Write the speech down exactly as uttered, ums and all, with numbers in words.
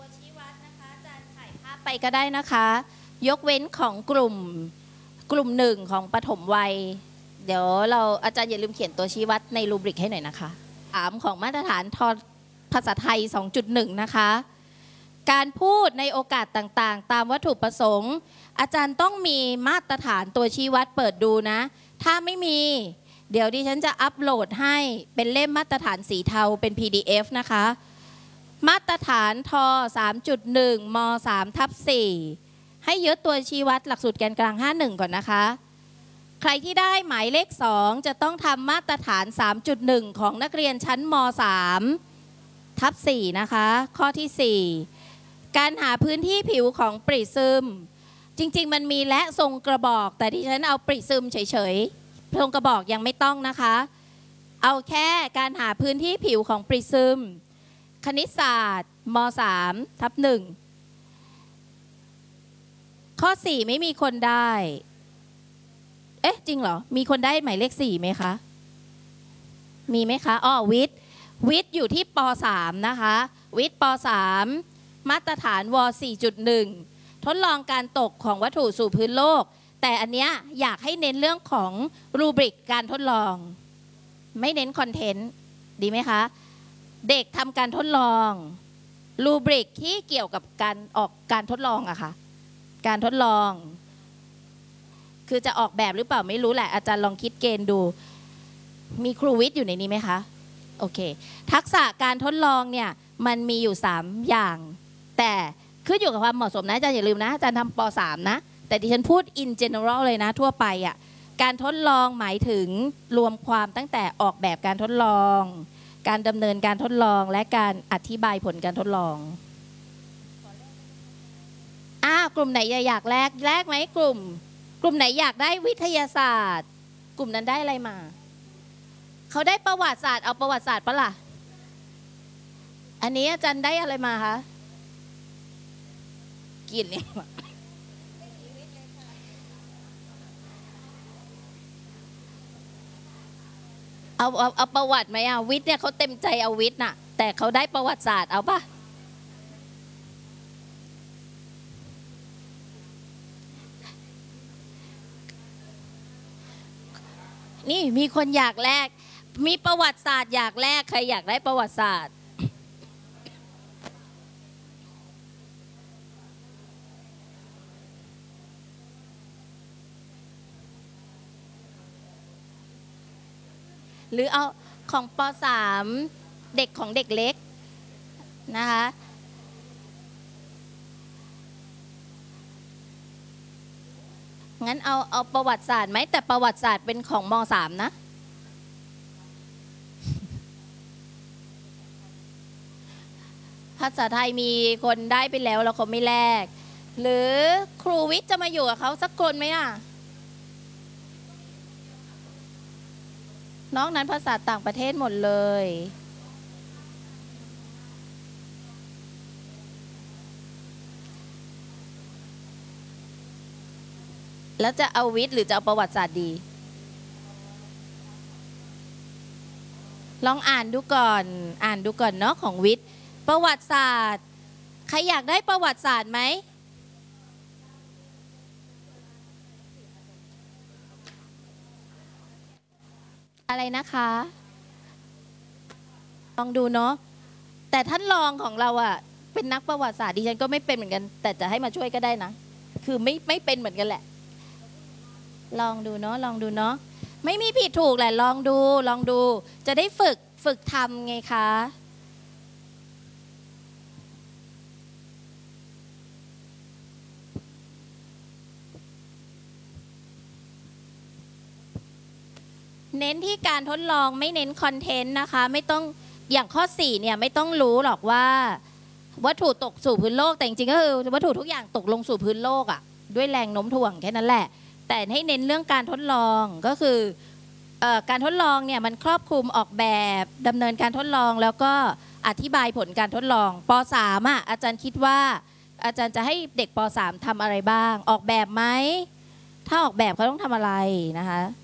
ชี้วัดนะคะอาจารย์ถ่ายภาพไปก็ได้นะคะยกเว้นของกลุ่มกลุ่มหนึ่งของปฐมวัยเดี๋ยวเราอาจารย์อย่าลืมเขียนตัวชี้วัดในรูบริกให้หน่อยนะคะถามของมาตรฐานทอภาษาไทย สองจุดหนึ่ง นะคะการพูดในโอกาสต่างๆตามวัตถุประสงค์อาจารย์ต้องมีมาตรฐานตัวชี้วัดเปิดดูนะถ้าไม่มีเดี๋ยวดิฉันจะอัปโหลดให้เป็นเล่มมาตรฐานสีเทาเป็น พี ดี เอฟ นะคะมาตรฐานท สามจุดหนึ่ง ม สาม ทับ สี่ ให้ยึดตัวชี้วัดหลักสูตรแกนกลาง ห้าสิบเอ็ด ก่อนนะคะใครที่ได้หมายเลขสองจะต้องทำมาตรฐาน สามจุดหนึ่ง ของนักเรียนชั้นม สาม ทับ สี่ นะคะข้อที่ สี่การหาพื้นที่ผิวของปริซึมจริงๆมันมีและทรงกระบอกแต่ที่ฉันเอาปริซึมเฉยๆทรงกระบอกยังไม่ต้องนะคะเอาแค่การหาพื้นที่ผิวของปริซึมคณิตศาสตร์ม สาม ทับ หนึ่ง ข้อ สี่ไม่มีคนได้เอ๊ะจริงเหรอมีคนได้หมายเลขสี่ไหมคะมีไหมคะอ้อวิทย์วิทย์อยู่ที่ป สาม นะคะวิทย์ป สาม มาตรฐานว สี่จุดหนึ่ง ทดลองการตกของวัตถุสู่พื้นโลกแต่อันเนี้ยอยากให้เน้นเรื่องของรูบริกการทดลองไม่เน้นคอนเทนต์ดีไหมคะเด็กทำการทดลองรูบริกที่เกี่ยวกับการออกการทดลองอะค่ะการทดลองคือจะออกแบบหรือเปล่าไม่รู้แหละอาจารย์ลองคิดเกณฑ์ดูมีครูวิทย์อยู่ในนี้ไหมคะโอเคทักษะการทดลองเนี่ยมันมีอยู่สามอย่างแต่ขึ้นอยู่กับความเหมาะสมนะอาจารย์อย่าลืมนะอาจารย์ทำป สาม นะแต่ดิฉันพูด in general เลยนะทั่วไปอ่ะการทดลองหมายถึงรวมความตั้งแต่ออกแบบการทดลองการดำเนินการทดลองและการอธิบายผลการทดลองอ้าวกลุ่มไหนอยากแลกแลกไหมกลุ่มกลุ่มไหนอยากได้วิทยาศาสตร์กลุ่มนั้นได้อะไรมาเขาได้ประวัติศาสตร์เอาประวัติศาสตร์ปะล่ะอันนี้อาจารย์ได้อะไรมาคะกินเนี่ยเอาเอาเอาประวัติไหมอ่ะวิทย์เนี่ยเขาเต็มใจเอาวิทย์น่ะแต่เขาได้ประวัติศาสตร์เอาปะนี่มีคนอยากแลกมีประวัติศาสตร์อยากแลกใครอยากได้ประวัติศาสตร์หรือเอาของป สาม เด็กของเด็กเล็กนะคะงั้นเอาเอาประวัติศาสตร์ไหมแต่ประวัติศาสตร์เป็นของม สาม นะภาษาไทยมีคนได้ไปแล้วแล้วเขาไม่แลกหรือครูวิทย์จะมาอยู่กับเขาสักคนไหมอ่ะนอกนั้นภาษาต่างประเทศหมดเลยแล้วจะเอาวิทย์หรือจะเอาประวัติศาสตร์ดีลองอ่านดูก่อนอ่านดูก่อนเนาะของวิทย์ประวัติศาสตร์ใครอยากได้ประวัติศาสตร์ไหมอะไรนะคะลองดูเนาะแต่ท่านรองของเราอะเป็นนักประวัติศาสตร์ดิฉันก็ไม่เป็นเหมือนกันแต่จะให้มาช่วยก็ได้นะคือไม่ไม่เป็นเหมือนกันแหละลองดูเนาะลองดูเนาะไม่มีผิดถูกแหละลองดูลองดูจะได้ฝึกฝึกทำไงคะเน้นที่การทดลองไม่เน้นคอนเทนต์นะคะไม่ต้องอย่างข้อสี่เนี่ยไม่ต้องรู้หรอกว่าวัตถุตกสู่พื้นโลกแต่จริงๆก็คือวัตถุทุกอย่างตกลงสู่พื้นโลกอ่ะด้วยแรงโน้มถ่วงแค่นั้นแหละแต่ให้เน้นเรื่องการทดลองก็คือการทดลองเนี่ยมันครอบคลุมออกแบบดำเนินการทดลองแล้วก็อธิบายผลการทดลองป สาม อ่ะอาจารย์คิดว่าอาจารย์จะให้เด็กป สาม ทำอะไรบ้างออกแบบไหมถ้าออกแบบเขาต้องทำอะไรนะคะ